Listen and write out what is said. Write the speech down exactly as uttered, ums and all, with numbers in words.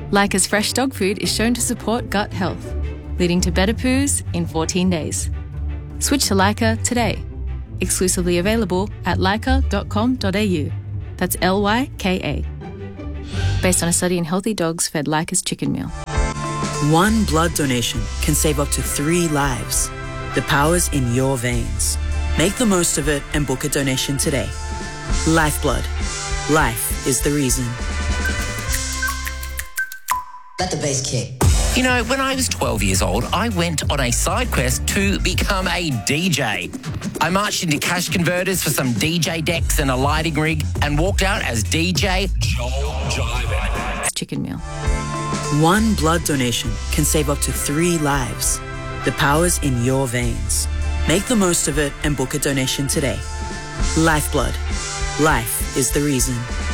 Leica's fresh dog food is shown to support gut health, leading to better poos in fourteen days. Switch to Leica today. Exclusively available at leica dot com dot a u. That's L Y K A. Based on a study in healthy dogs fed Leica's chicken meal. One blood donation can save up to three lives. The power's in your veins. Make the most of it and book a donation today. Lifeblood. Life is the reason. Let the bass kick. You know, when I was twelve years old, I went on a side quest to become a D J. I marched into cash converters for some D J decks and a lighting rig and walked out as D J Joel Jivin. Chicken meal. One blood donation can save up to three lives. The power's in your veins. Make the most of it and book a donation today. Lifeblood. Life is the reason.